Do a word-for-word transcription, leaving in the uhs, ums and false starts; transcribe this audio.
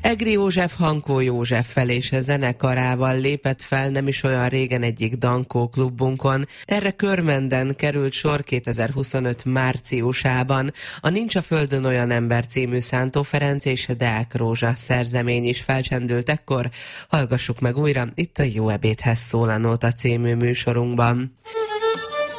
Egri József Hankó Józseffel és a zenekarával lépett fel nem is olyan régen egyik Dankó klubunkon. Erre Körmenden került sor kétezer-huszonöt márciusában. A Nincs a földön olyan ember című Szántó Ferenc és a Deák Rózsa szerzemény is felcsendült ekkor. Hallgassuk meg újra itt a Jó ebédhez szól a Nóta című műsorunkban.